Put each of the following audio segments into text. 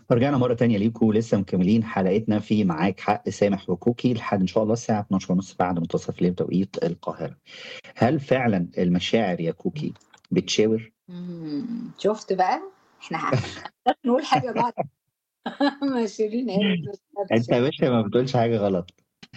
رجعنا مرة تانية ليكم، لسه مكملين حلقتنا في معاك حق سامح وكوكي لحد إن شاء الله الساعة 12:30 بعد منتصف الليل بتوقيت القاهرة. هل فعلا المشاعر يا كوكي بتشاور؟ شفت بقى. احنا هنقدر نقول حاجة بعد ما شيرين قالت مش أنت يا هتشاف. باشا ما بتقولش حاجة غلط.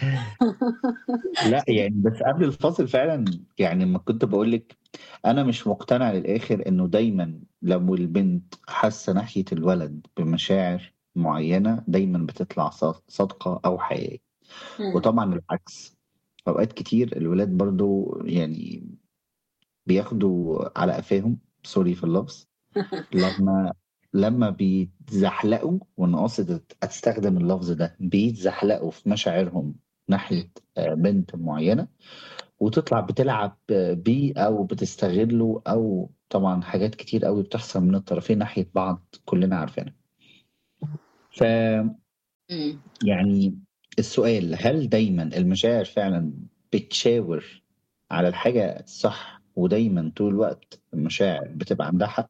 لا يعني بس قبل الفاصل فعلا، يعني لما كنت بقول لك أنا مش مقتنع للآخر إنه دايما لو البنت حاسة ناحية الولد بمشاعر معينة دايما بتطلع صادقة أو حقيقية. مم. وطبعا العكس، اوقات كتير الولاد برضو يعني بياخدوا على قفاهم، سوري في اللفظ، لما بيتزحلقوا، وانا قاصد استخدم اللفظ ده، بيتزحلقوا في مشاعرهم ناحية بنت معينة، وتطلع بتلعب بيه او بتستغله، او طبعا حاجات كتير قوي بتحصل من الطرفين ناحية بعض كلنا عارفينها. ف مم. يعني السؤال، هل دايما المشاعر فعلا بتشاور على الحاجة الصح، ودايما طول الوقت المشاعر بتبقى عندها حق؟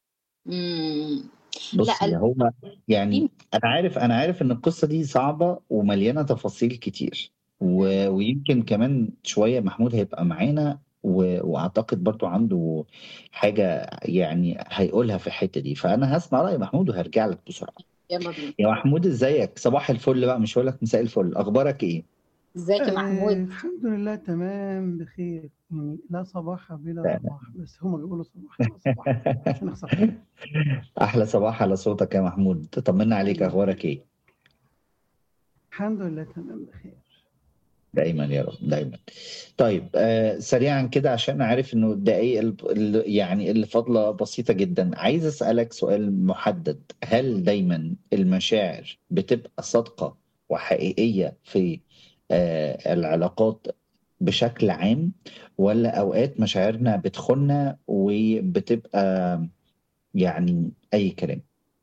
مم. بصي لا هو يعني في- انا عارف ان القصة دي صعبة ومليانة تفاصيل كتير، مم. ويمكن كمان شوية محمود هيبقى معانا، واعتقد برضو عنده حاجة يعني هيقولها في الحتة دي، فانا هسمع رأي محمود وهرجع لك بسرعة. يلا بينا. يا محمود ازيك؟ صباح الفل بقى، مش هقول لك مساء الفل، اخبارك ايه؟ ازيك يا محمود؟ الحمد لله تمام بخير، يعني لا صباح بلا صباح، بس هما بيقولوا صباح يبقى صباح عشان نخسر حاجة. احلى صباح على صوتك يا محمود، طمنا عليك، الله اخبارك ايه؟ الحمد لله تمام بخير. دايما يا رب دايما. طيب سريعا كده عشان عارف انه الدقايق يعني اللي فاضله بسيطه جدا، عايز اسالك سؤال محدد، هل دايما المشاعر بتبقى صادقه وحقيقيه في العلاقات بشكل عام، ولا اوقات مشاعرنا بتخوننا وبتبقى يعني اي كلام؟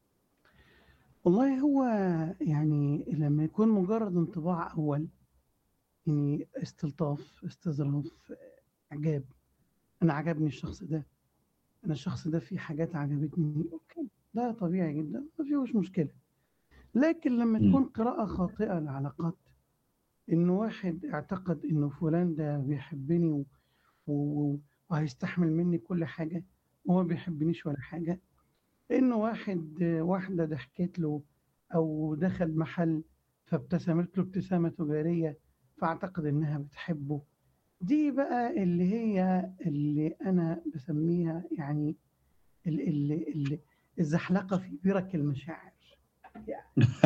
والله هو يعني لما يكون مجرد انطباع أول، يعني استلطاف، استظراف، إعجاب، أنا عجبني الشخص ده، أنا الشخص ده فيه حاجات عجبتني، أوكي، ده طبيعي جدا ما فيهوش مشكلة. لكن لما مم. تكون قراءة خاطئة للعلاقات، إنه واحد اعتقد إنه فلان ده بيحبني و- وهيستحمل مني كل حاجة، وهو ما بيحبنيش ولا حاجة. إنه واحدة ضحكت له أو دخل محل فابتسمت له ابتسامة تجارية فاعتقد إنها بتحبه. دي بقى اللي أنا بسميها يعني ال ال ال الزحلقة في برك المشاعر. يعني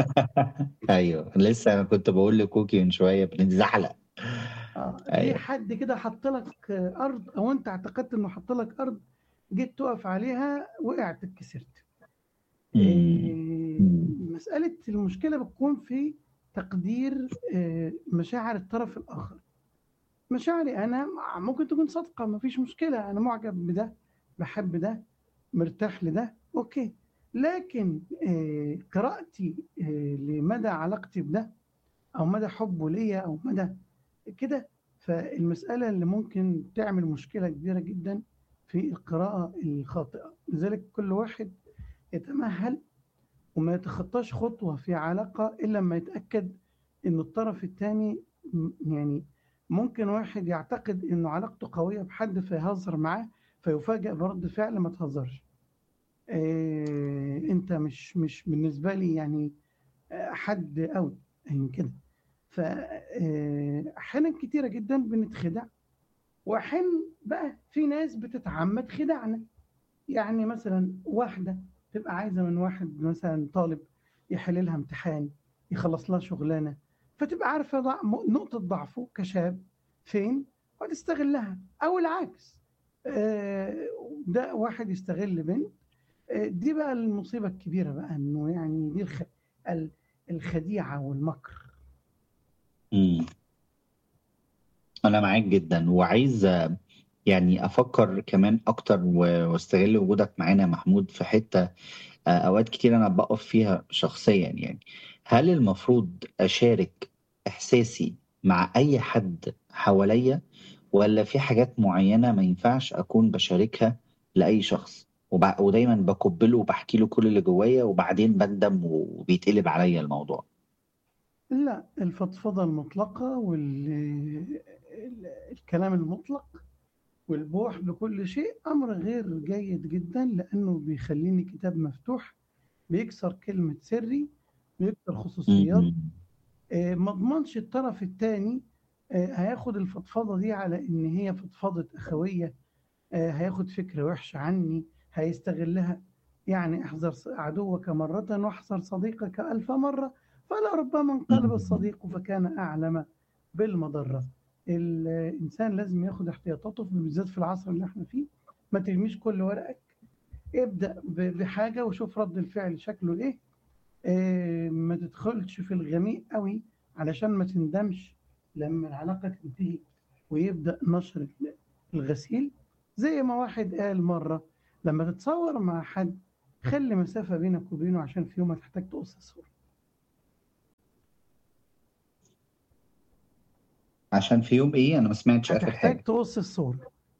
ايوه لسه انا كنت بقول لكوكي من شويه بنتزحلق. دي ايوه. حد كده حط لك أرض، أو أنت اعتقدت إنه حط لك أرض، جيت تقف عليها وقعت اتكسرت. مم. مم. مسألة المشكلة بتكون في تقدير مشاعر الطرف الآخر. مشاعري أنا ممكن تكون صادقة، مفيش مشكلة، أنا معجب بده، بحب ده، مرتاح لده، أوكي. لكن قراءتي لمدى علاقتي بده، أو مدى حبه ليا، أو مدى كده، فالمسألة اللي ممكن تعمل مشكلة كبيرة جدا في القراءة الخاطئة. لذلك كل واحد يتمهل وما يتخطاش خطوة في علاقة إلا لما يتأكد إن الطرف الثاني، يعني ممكن واحد يعتقد إنه علاقته قوية بحد فيهزر معاه فيفاجأ برد فعل ما تهزرش. إيه أنت مش بالنسبة لي يعني حد قوي يعني كده. فأحيانا كتيرة جدا بنتخدع، وأحيانا بقى في ناس بتتعمد خدعنا. يعني مثلا واحدة تبقى عايزة من واحد مثلا طالب يحل لها امتحان، يخلص لها شغلانة، فتبقى عارفة نقطة ضعفه كشاب فين وتستغلها، أو العكس. ده واحد يستغل بنت. دي بقى المصيبة الكبيرة بقى، إنه يعني دي الخديعة والمكر. مم. انا معاك جدا، وعايز يعني افكر كمان اكتر واستغل وجودك معانا يا محمود في حتة اوقات كتير انا بقف فيها شخصيا يعني. هل المفروض اشارك احساسي مع اي حد حواليا، ولا في حاجات معينة ما ينفعش اكون بشاركها لاي شخص؟ ودايما بكبله وبحكي له كل اللي جوايا وبعدين بندم وبيتقلب عليا الموضوع؟ لا، الفضفضة المطلقة والكلام المطلق والبوح بكل شيء أمر غير جيد جدا، لأنه بيخليني كتاب مفتوح، بيكسر كلمة سري، بيكسر خصوصيات. مم. ما اضمنش الطرف الثاني هياخد الفضفضة دي على إن هي فضفضة أخوية، هياخد فكرة وحشة عني، هيستغلها. يعني احذر عدوك مرة واحذر صديقك ألف مرة، فلربما انقلب مم. الصديق فكان أعلم بالمضرة. الإنسان لازم ياخد احتياطاته بالذات في العصر اللي احنا فيه. ما ترميش كل ورقك، ابدأ بحاجة وشوف رد الفعل شكله ايه. ما تدخلش في الغميق قوي علشان ما تندمش لما العلاقة تنتهي ويبدأ نشر الغسيل. زي ما واحد قال مرة، لما تتصور مع حد خلي مسافة بينك وبينه عشان في يوم هتحتاج تقص الصورة. عشان في يوم ايه؟ انا ما سمعتش اخر هتحتاج حاجة. تقص الصورة.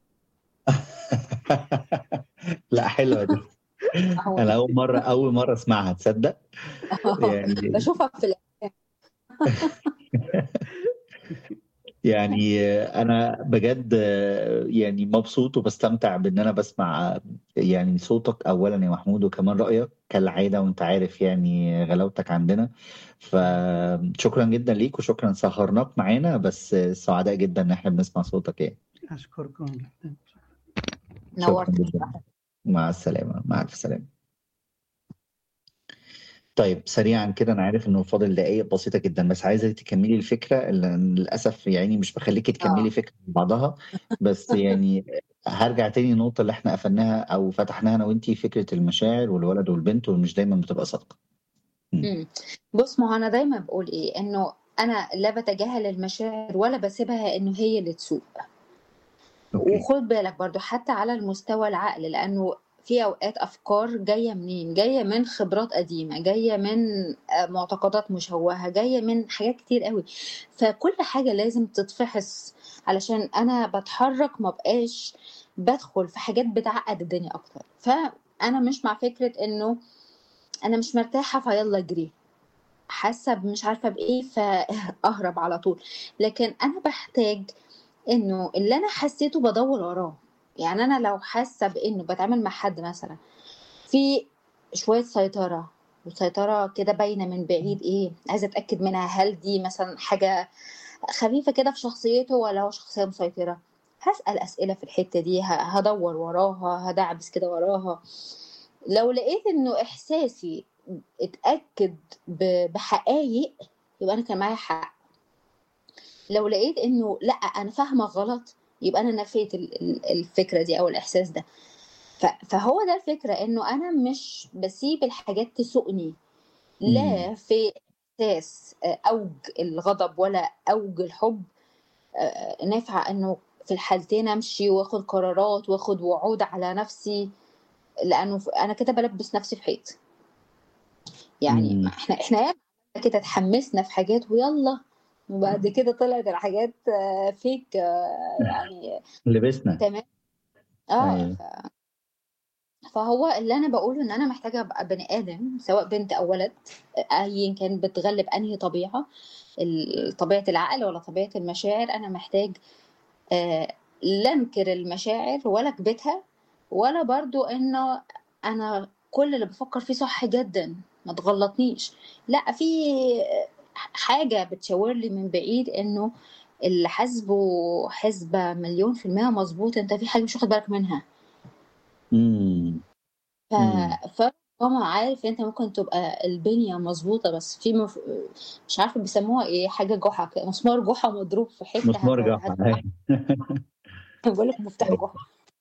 لا، حلوة دي. هو انا اول مرة اسمعها، تصدق؟ يعني بشوفها في يعني انا بجد يعني مبسوط وبستمتع بان انا بسمع يعني صوتك اولا يا محمود، وكمان رايك كالعاده، وانت عارف يعني غلاوتك عندنا. فشكرا جدا ليك، وشكرا سهرناك معانا، بس سعداء جدا ان احنا بنسمع صوتك يعني. أشكركم جدا. شكرا نورتني. جدا. مع السلامه، مع الف سلامه. طيب سريعا كده، انا عارف انه فاضل دقايق بسيطه جدا، بس عايزه تكملي الفكره اللي للاسف يعني مش بخليكي تكملي اه فكره بعضها. بس يعني هرجع تاني النقطه اللي احنا قفلناها او فتحناها انا وانتي، فكره المشاعر والولد والبنت، ومش دايما بتبقى صادقه. مم. مم. بص، ما هو انا دايما بقول ايه، انه انا لا بتجاهل المشاعر ولا بسيبها انه هي اللي تسوق. اوكي. وخد بالك برضو حتى على المستوى العقل، لأنه في أوقات أفكار جاية منين؟ جاية من خبرات قديمة، جاية من معتقدات مشوهة، جاية من حاجات كتير قوي. فكل حاجة لازم تتفحص علشان أنا بتحرك ما بقاش بدخل في حاجات بتعقد الدنيا أكتر. فأنا مش مع فكرة إنه أنا مش مرتاحة فيلا أجري، حاسة مش عارفة بإيه فأهرب على طول. لكن أنا بحتاج انه اللي انا حسيته بدور وراه. يعني انا لو حاسه بانه بتعامل مع حد مثلا في شويه سيطره، وسيطره كده باينه من بعيد، ايه عايزه اتاكد منها، هل دي مثلا حاجه خفيفه كده في شخصيته ولا هو شخصيه مسيطره؟ هسال اسئله في الحته دي، هدور وراها، هدعبس كده وراها. لو لقيت انه احساسي اتاكد بحقائق، يبقى انا كان معايا حق. لو لقيت انه لا انا فاهمه غلط، يبقى انا نفيت الفكره دي او الاحساس ده. فهو ده الفكره، انه انا مش بسيب الحاجات تسوقني، مم. لا في احساس اوج الغضب ولا اوج الحب. نافعه انه في الحالتين امشي واخد قرارات واخد وعود على نفسي، لانه انا كده بلبس نفسي في حيط. يعني مم. احنا ياما كده اتحمسنا في حاجات ويلا، وبعد كده طلعت الحاجات فيك يعني. لبسنا. تمام. اه ايوه. فهو اللي انا بقوله ان انا محتاجه ابقى بني ادم، سواء بنت او ولد، ايا كان بتغلب انهي طبيعه، طبيعه العقل ولا طبيعه المشاعر. انا محتاج لا انكر المشاعر ولا اكبتها، ولا برضو انه انا كل اللي بفكر فيه صح جدا ما تغلطنيش. لا، في حاجه بتشاور لي من بعيد انه اللي حاسبه حسبة 1,000,000% مظبوط، انت في حاجه مش واخد بالك منها. مم. ف مم. فماما عارف انت ممكن تبقى البنية مظبوطة، بس في مش عارفة بيسموها ايه، حاجة جحا كده، مسمار جحا مضروب في حتة مسمار جحا. أيوة. بقول لك مفتاح جحا.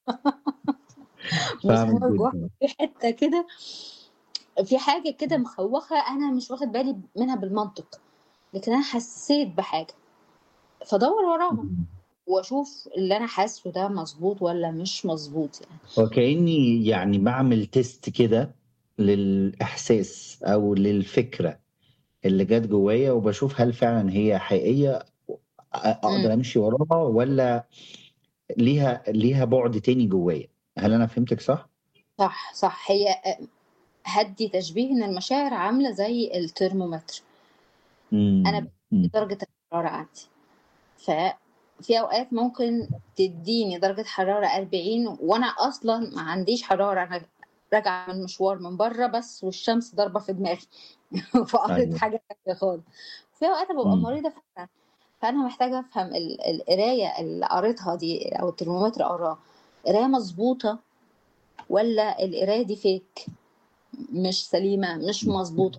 فاهمك مسمار جحا جدا. في حتة كده، في حاجة كده مخوخة انا مش واخد بالي منها بالمنطق، لكن انا حسيت بحاجة، فدور وراها مم. واشوف اللي انا حاسه ده مظبوط ولا مش مظبوط يعني. وكأني يعني بعمل تيست كده للإحساس أو للفكرة اللي جت جوايا، وبشوف هل فعلا هي حقيقية امم أقدر أمشي وراها، ولا ليها بعد تاني جوايا. هل أنا فهمتك صح؟ صح، صح. هي هدّي تشبيه إن المشاعر عاملة زي الترمومتر، أنا إمم، إمم. درجة الحرارة عندي، ففي أوقات ممكن تدّيني درجة حرارة 40 وأنا أصلًا ما عنديش حرارة، أنا راجعة من مشوار من برّه بس والشمس ضاربة في دماغي فقريت أيوه. حاجة تانية خالص. وفي أوقات بابقى إمم. مريضة فعلًا، فأنا محتاجة أفهم القراية اللي قريتها دي أو الترمومتر قراه، قراية مضبوطة والّا القراية دي fake مش سليمة، مش إمم. مضبوطة،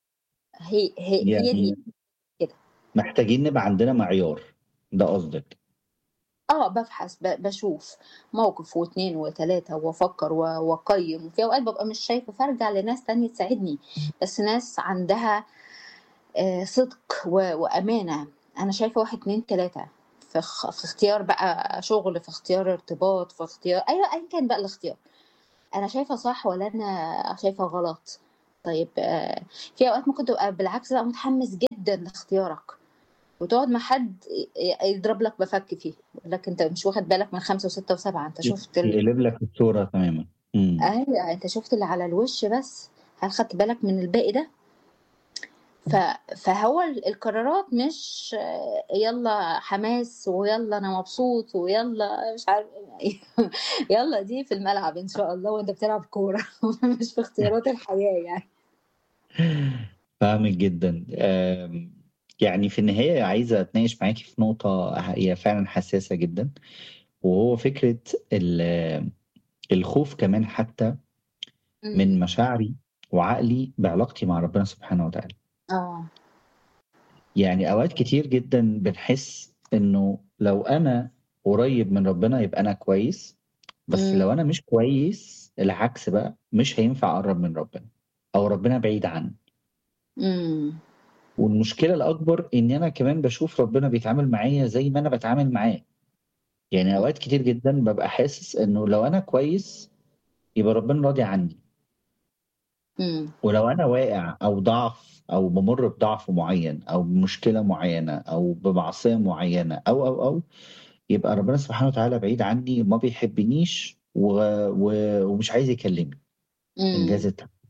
هي دي يعني كده. محتاجين نبقى عندنا معيار، ده قصدك. بابحث باشوف موقف و2 و3 وأفكّر وأقيّم، وفي أوقات بابقى مش شايفة فارجع لناس تانية تساعدني، بس ناس عندها صدق وأمانة. أنا شايفة 1، 2، 3 في اختيار بقى شغل، في اختيار ارتباط، في اختيار أيًا كان بقى الاختيار، أنا شايفة صح والّا أنا شايفة غلط؟ طيب في أوقات ممكن تبقى بالعكس بقى متحمّس جدًا لاختيارك، وتقعد مع حد يضرب لك مفك فيه، يقول لك أنت مش واخد بالك من 5 و6 و7 أنت شُفت يقلب لك الصورة تمامًا. إمم. أيوه، أنت شُفت اللي على الوش بس، هل خدت بالك من الباقي ده؟ ف فهو القرارات مش يالّا حماس ويالّا أنا مبسوط ويالّا مش عارف يالّا دي في الملعب إن شاء الله وأنت بتلعب كورة مش في اختيارات الحياة يعني. فاهمِك جدًا. يعني في النهاية عايز أتناقش معاكِ في نقطة هي فعلًا حساسة جدًا، وهو فكرة الخوف كمان حتى من إمم. مشاعري وعقلي بعلاقتي مع ربنا سبحانه وتعالى. آه. يعني أوقات كتير جدًا بنحس إنه لو أنا قريب من ربنا يبقى أنا كويس، بس إمم. لو أنا مش كويس العكس بقى، مش هينفع أقرّب من ربنا، أو ربنا بعيد عني. إمم. والمشكلة الأكبر إن أنا كمان باشوف ربنا بيتعامل معايا زي ما أنا باتعامل معاه. يعني إمم. أوقات كتير جدًا بابقى حاسس إنه لو أنا كويس يبقى ربنا راضي عني، إمم. ولو أنا واقع أو ضعف أو بامُر بضعف معيّن أو بمشكلة معيّنة أو بمعصية معيّنة أو، يبقى ربنا سبحانه وتعالى بعيد عني وما بيحبنيش ومش عايز يكلمني. إنجاز إمم. التعبير.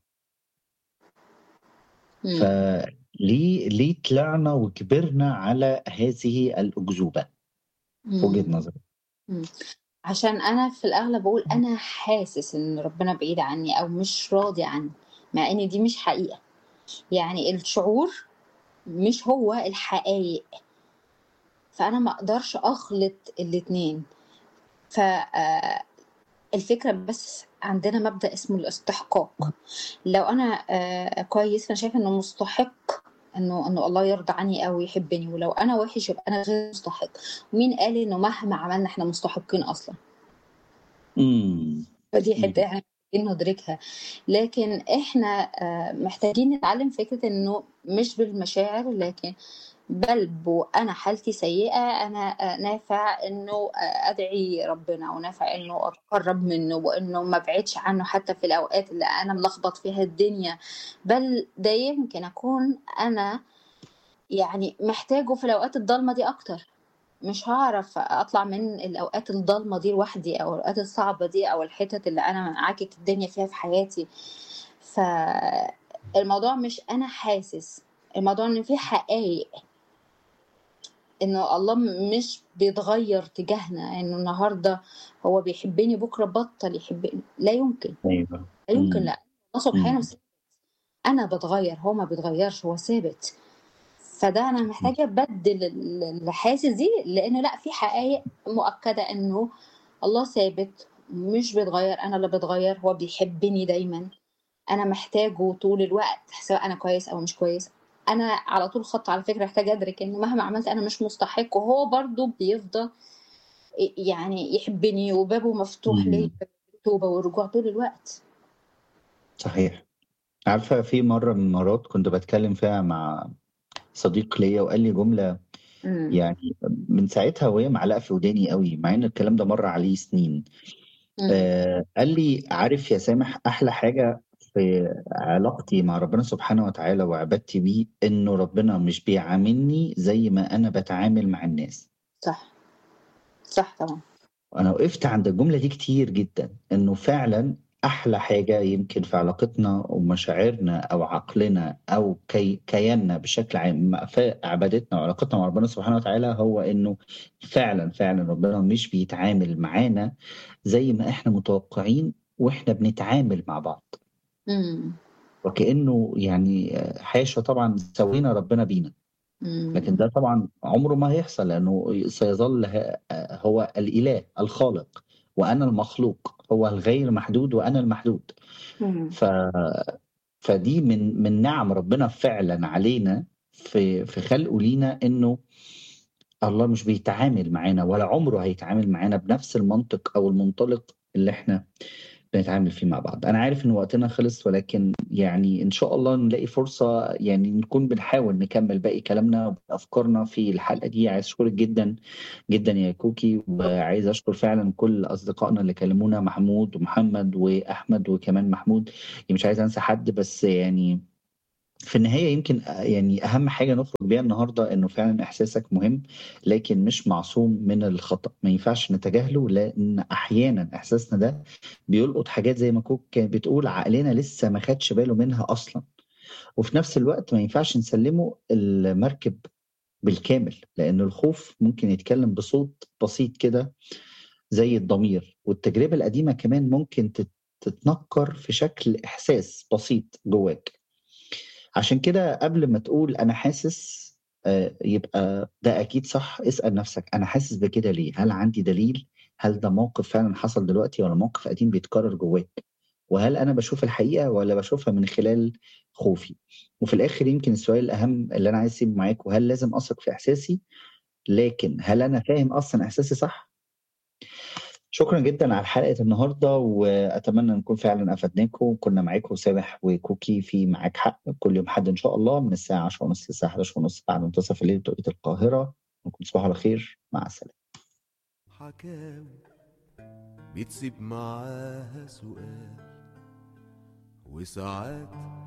إمم. فليه طلعنا وكبرنا على هذه الأكذوبة في وجهة إمم. نظري؟ إمم. عشان أنا في الأغلب باقول أنا حاسس إن ربنا بعيد عني أو مش راضي عني، مع إن دي مش حقيقة، يعني الشعور مش هو الحقايق، فأنا ما أقدرش أخلط الاتنين. ف الفكرة بس عندنا مبدأ اسمه الاستحقاق، لو أنا كويس فأنا شايفة إنه مستحق إنه الله يرضى عني أو يحبني، ولو أنا وِحِش يبقى أنا غير مستحق، ومين قال إنه مهما عملنا إحنا مستحقين أصلًا؟ إمم. فدي حتّة إمم. إحنا محتاجين ندركها، لكن إحنا محتاجين نتعلّم فكرة إنه مش بالمشاعر لكن بل وأنا حالتي سيئة أنا نافع إنه أدعي ربنا ونافع إنه أتقرّب منّه وإنه ما أبعدش عنّه حتّى في الأوقات اللي أنا ملخبط فيها الدنيا، بل ده يمكن أكون أنا يعني محتاجه في الأوقات الضلمة دي أكتر. مش هاعرف أطلع من الأوقات الضلمة دي لوحدي أو الأوقات الصعبة دي أو الحتت اللي أنا عاكك الدنيا فيها في حياتي. فالموضوع مش أنا حاسس، الموضوع إن في حقايق، إنه الله مش بيتغيّر تجاهنا، إنه النهارده هو بيحبني بكرة بطّل يحبني، لا يمكن، أيوه. لا يمكن إمم. لأ، الله سبحانه إمم. أنا باتغيّر هو ما بيتغيّرش هو ثابت. فده أنا صحيح. محتاجة أبدِّل الحاسس دي، لإنه لأ، في حقايق مؤكدة إنه الله ثابت، مش بيتغيّر، أنا اللي باتغيّر، هو بيحبّني دايمًا، أنا محتاجه طول الوقت، سواء أنا كويس أو مش كويس. أنا على طول خط على فكرة محتاجة أدرك إنه مهما عملت أنا مش مستحق، وهو برضه بيفضل يعني يحبّني وبابه مفتوح ليّا إمم. بالتوبة والرجوع طول الوقت. صحيح. عارفة في مرّة من المرّات كنت باتكلّم فيها مع صديق ليّا وقال لي جملة إمم. يعني من ساعتها وهي معلقة في وداني أوي، مع إن الكلام ده مَر عليه سنين. إمم. قال لي: "عارف يا سامح أحلى حاجة في علاقتي مع ربنا سبحانه وتعالى وعبادتي بيه، إنه ربنا مش بيعاملني زي ما أنا باتعامل مع الناس." صح، صح طبعًا. وأنا وقفت عند الجملة دي كتير جدًا، إنه فعلًا أحلى حاجة يمكن في علاقتنا ومشاعرنا أو عقلنا أو كياننا بشكل عام في عبادتنا وعلاقتنا مع ربنا سبحانه وتعالى، هو إنه فعلا فعلا ربنا مش بيتعامل معانا زي ما إحنا متوقعين وإحنا بنتعامل مع بعض، مم. وكأنه يعني حاشا طبعا سوينا ربنا بينا. لكن مم. ده طبعا عمره ما هيحصل، لأنه سيظل هو الإله الخالق وأنا المخلوق، هو الغير محدود وأنا المحدود. مم. ف... فدي من نعم ربنا فعلا علينا في خلقه لينا، انه الله مش بيتعامل معانا ولا عمره هيتعامل معانا بنفس المنطق او المنطلق اللي احنا بنتعامل فيه مع بعض. انا عارف ان وقتنا خلص، ولكن يعني ان شاء الله نلاقي فرصة يعني نكون بنحاول نكمل باقي كلامنا وافكارنا في الحلقة دي. عايز اشكرك جدا جدا يا كوكي، وعايز اشكر فعلا كل اصدقائنا اللي كلمونا، محمود ومحمد واحمد وكمان محمود. يعني مش عايز انسى حد، بس يعني في النهاية يمكن يعني أهم حاجة نخرج بيها النهاردة إنه فعلا إحساسك مهم، لكن مش معصوم من الخطأ، ما ينفعش نتجاهله، لأن أحيانا إحساسنا ده بيلقط حاجات زي ما كوك كانت بتقول عقلنا لسه ما خدش باله منها أصلا. وفي نفس الوقت ما ينفعش نسلمه المركب بالكامل، لأن الخوف ممكن يتكلم بصوت بسيط كده زي الضمير، والتجربة القديمة كمان ممكن تتنكر في شكل إحساس بسيط جواك. عشان كده قبل ما تقول أنا حاسس يبقى ده أكيد صح، اسأل نفسك أنا حاسس بكده ليه؟ هل عندي دليل؟ هل ده موقف فعلا حصل دلوقتي ولا موقف قديم بيتكرر جواك؟ وهل أنا بشوف الحقيقة ولا بشوفها من خلال خوفي؟ وفي الآخر يمكن السؤال الأهم اللي أنا عايز أسيبه معاك، وهل لازم أثق في إحساسي؟ لكن هل أنا فاهم أصلا إحساسي صح؟ شكرا جدا على حلقة النهاردة، وأتمنى نكون فعلا أفدناكم. كنا معاكم سامح وكوكي في معاك حق كل يوم حد إن شاء الله من الساعة 10:30 للساعة 11:30 بعد منتصف الليل بتوقيت القاهرة. نكون صباح على خير، مع السلامة. حكاوي بتسيب معاها سؤال، وساعات